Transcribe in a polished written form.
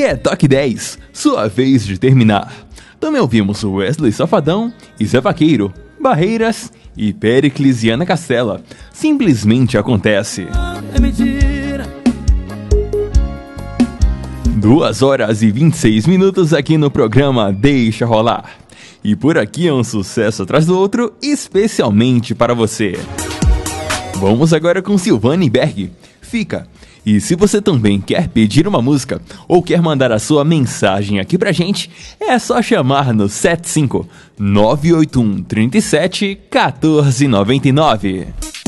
que é Toque 10, sua vez de terminar. Também ouvimos Wesley Safadão e Zé Vaqueiro, Barreiras e Péricles e Ana Castela. Simplesmente acontece. É mentira. 2 horas e 26 minutos aqui no programa Deixa Rolar. E por aqui é um sucesso atrás do outro, especialmente para você. Vamos agora com Silvane Berg. Fica. E se você também quer pedir uma música ou quer mandar a sua mensagem aqui pra gente, é só chamar no 75 981 37 1499.